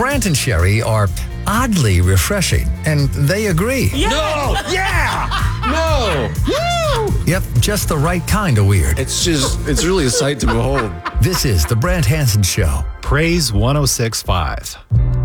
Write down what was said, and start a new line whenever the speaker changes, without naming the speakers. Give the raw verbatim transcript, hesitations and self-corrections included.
Brant and Sherry are oddly refreshing, and they agree.
No! Yeah! No! Woo!
Yep, just the right kind of weird.
It's just, it's really a sight to behold.
This is The Brant Hansen Show.
Praise one oh six point five.